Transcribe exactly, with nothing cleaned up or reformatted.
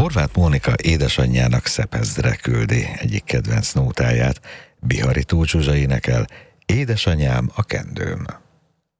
Horváth Mónika édesanyjának Szepezdre küldi egyik kedvenc nótáját. Bihari Tóth Zsuzsa énekel: Édesanyám a kendőm.